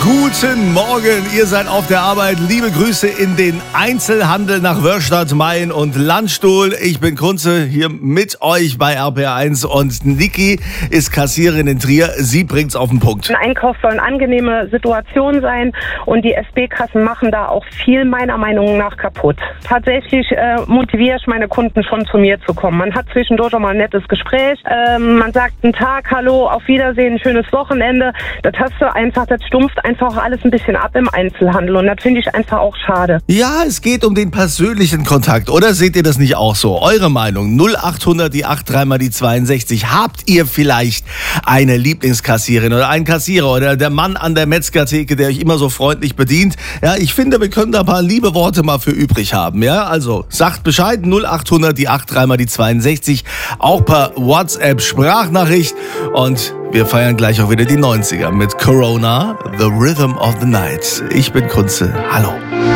Guten Morgen, ihr seid auf der Arbeit. Liebe Grüße in den Einzelhandel nach Wörstadt, Main und Landstuhl. Ich bin Kunze, hier mit euch bei RPR1 und Niki ist Kassiererin in Trier. Sie bringt's auf den Punkt. Ein Einkauf soll eine angenehme Situation sein und die SB-Kassen machen da auch viel meiner Meinung nach kaputt. Tatsächlich motiviere ich meine Kunden schon zu mir zu kommen. Man hat zwischendurch auch mal ein nettes Gespräch. Man sagt einen Tag, hallo, auf Wiedersehen, ein schönes Wochenende. Das hast du einfach, das stumpft einfach auch alles ein bisschen ab im Einzelhandel und das finde ich einfach auch schade. Ja, es geht um den persönlichen Kontakt, oder seht ihr das nicht auch so? Eure Meinung, 0800 die 83 mal die 62. Habt ihr vielleicht eine Lieblingskassiererin oder einen Kassierer oder der Mann an der Metzgertheke, der euch immer so freundlich bedient? Ja, ich finde, wir können da ein paar liebe Worte mal für übrig haben, ja? Also, sagt Bescheid, 0800 die 83 mal die 62, auch per WhatsApp-Sprachnachricht und wir feiern gleich auch wieder die 90er mit Corona, The Rhythm of the Night. Ich bin Kunze. Hallo.